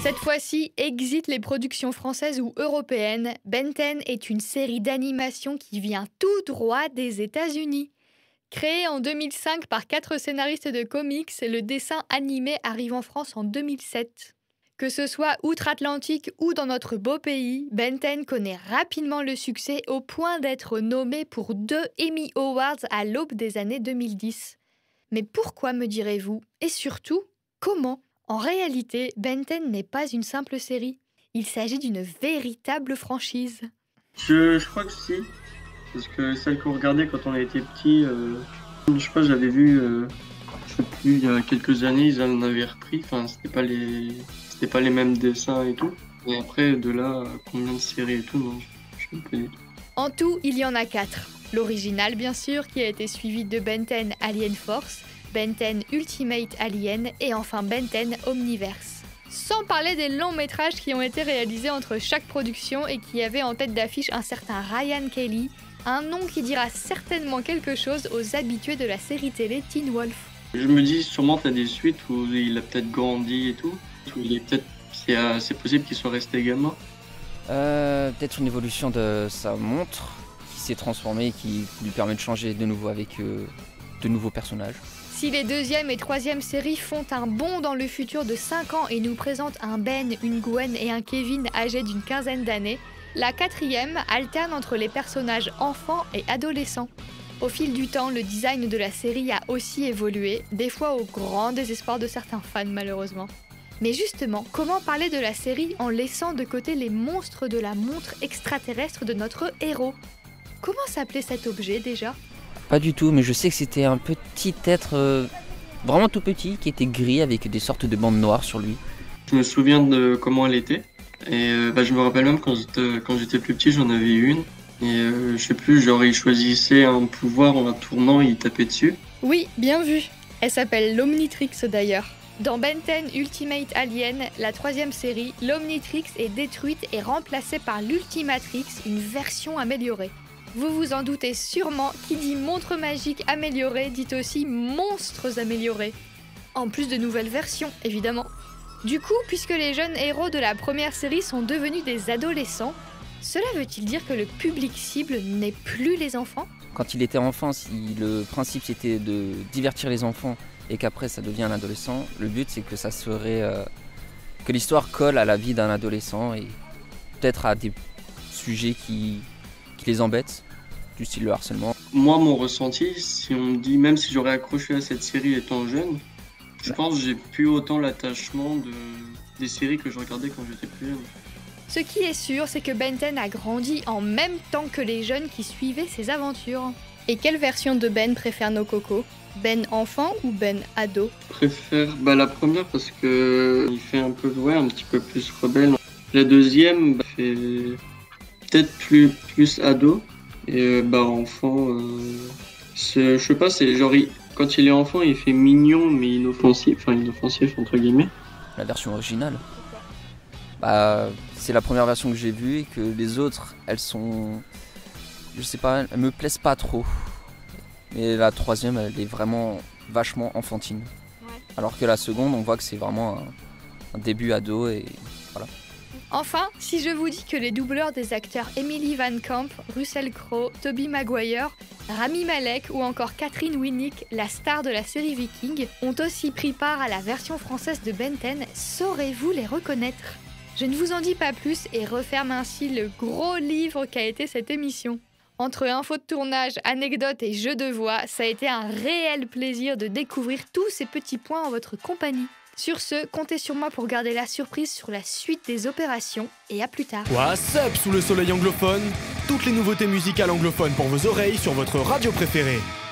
Cette fois-ci, exit les productions françaises ou européennes. Ben 10 est une série d'animation qui vient tout droit des États-Unis. Créé en 2005 par 4 scénaristes de comics, le dessin animé arrive en France en 2007. Que ce soit outre-Atlantique ou dans notre beau pays, Ben 10 connaît rapidement le succès au point d'être nommé pour 2 Emmy Awards à l'aube des années 2010. Mais pourquoi, me direz-vous? Et surtout, comment? En réalité, Ben 10 n'est pas une simple série. Il s'agit d'une véritable franchise. Je crois que si, parce que celle qu'on regardait quand on était petit, je sais pas, j'avais vu, je sais plus, il y a quelques années, ils en avaient repris, enfin c'était pas les mêmes dessins et tout. Et après, de là, combien de séries et tout, non, je sais pas du tout. En tout, il y en a 4. L'original, bien sûr, qui a été suivi de Ben 10 Alien Force, Ben 10 Ultimate Alien et enfin Ben 10 Omniverse. Sans parler des longs métrages qui ont été réalisés entre chaque production et qui avaient en tête d'affiche un certain Ryan Kelly, un nom qui dira certainement quelque chose aux habitués de la série télé Teen Wolf. Je me dis, sûrement t'as des suites où il a peut-être grandi et tout, où c'est possible qu'il soit resté gamin. Peut-être une évolution de sa montre qui s'est transformée et qui lui permet de changer de nouveau avec de nouveaux personnages. Si les deuxième et troisième séries font un bond dans le futur de 5 ans et nous présentent un Ben, une Gwen et un Kevin âgés d'une quinzaine d'années, la quatrième alterne entre les personnages enfants et adolescents. Au fil du temps, le design de la série a aussi évolué, des fois au grand désespoir de certains fans malheureusement. Mais justement, comment parler de la série en laissant de côté les monstres de la montre extraterrestre de notre héros? Comment s'appelait cet objet déjà? Pas du tout, mais je sais que c'était un petit être vraiment tout petit qui était gris avec des sortes de bandes noires sur lui. Je me souviens de comment elle était. Et je me rappelle même quand j'étais plus petit, j'en avais une. Et je sais plus, genre il choisissait un pouvoir en la tournant et il tapait dessus. Oui, bien vu. Elle s'appelle l'Omnitrix d'ailleurs. Dans Ben 10 Ultimate Alien, la troisième série, l'Omnitrix est détruite et remplacée par l'Ultimatrix, une version améliorée. Vous vous en doutez sûrement, qui dit montre magique améliorée dit aussi monstres améliorés. En plus de nouvelles versions, évidemment. Du coup, puisque les jeunes héros de la première série sont devenus des adolescents, cela veut-il dire que le public cible n'est plus les enfants? Quand il était enfant, si le principe c'était de divertir les enfants et qu'après ça devient un adolescent, le but c'est que ça serait que l'histoire colle à la vie d'un adolescent et peut-être à des sujets qui les embêtent, du style le harcèlement. Moi, mon ressenti, si on me dit, même si j'aurais accroché à cette série étant jeune, je pense que j'ai plus autant l'attachement des séries que je regardais quand j'étais plus jeune. Ce qui est sûr, c'est que Ben 10 a grandi en même temps que les jeunes qui suivaient ses aventures. Et quelle version de Ben préfèrent nos cocos? Ben enfant ou Ben ado? Je préfère la première parce que il fait un petit peu plus rebelle. La deuxième fait peut-être plus ado. Et enfant, je sais pas, c'est genre quand il est enfant, il fait mignon mais inoffensif entre guillemets. La version originale. C'est la première version que j'ai vue et que les autres, elles sont, je sais pas, elles me plaisent pas trop. Mais la troisième, elle est vraiment vachement enfantine. Ouais. Alors que la seconde, on voit que c'est vraiment un début ado et voilà. Enfin, si je vous dis que les doubleurs des acteurs Emily Van Camp, Russell Crowe, Tobey Maguire, Rami Malek ou encore Catherine Winnick, la star de la série Viking, ont aussi pris part à la version française de Ben 10, saurez-vous les reconnaître? Je ne vous en dis pas plus et referme ainsi le gros livre qu'a été cette émission. Entre infos de tournage, anecdotes et jeux de voix, ça a été un réel plaisir de découvrir tous ces petits points en votre compagnie. Sur ce, comptez sur moi pour garder la surprise sur la suite des opérations et à plus tard. What's up sous le soleil anglophone? Toutes les nouveautés musicales anglophones pour vos oreilles sur votre radio préférée.